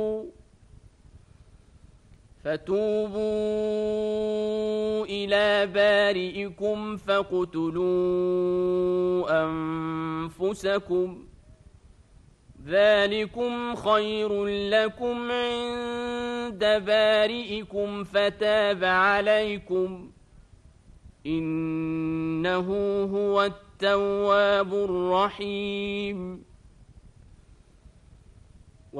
فتوبوا إلى بارئكم فاقتلوا أنفسكم ذلكم خير لكم عند بارئكم فتاب عليكم إنه هو التواب الرحيم